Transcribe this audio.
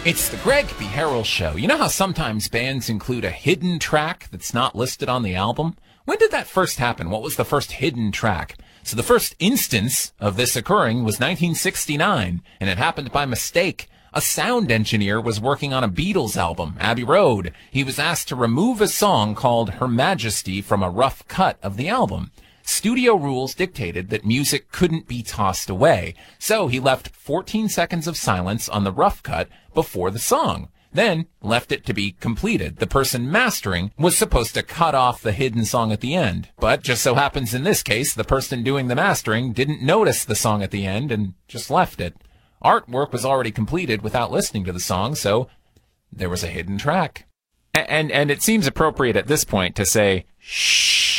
It's the Greg B. Harrell Show. You know how sometimes bands include a hidden track that's not listed on the album? When did that first happen? What was the first hidden track? So the first instance of this occurring was 1969, and it happened by mistake. A sound engineer was working on a Beatles album, Abbey Road. He was asked to remove a song called Her Majesty from a rough cut of the album. Studio rules dictated that music couldn't be tossed away, so he left 14 seconds of silence on the rough cut before the song, then left it to be completed. The person mastering was supposed to cut off the hidden song at the end, but just so happens in this case, the person doing the mastering didn't notice the song at the end and just left it. Artwork was already completed without listening to the song, so there was a hidden track. And it seems appropriate at this point to say, shh.